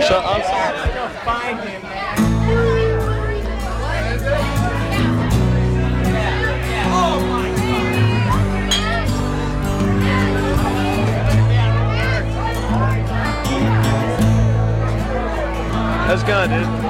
So I'm Find him, man. How's it going, dude?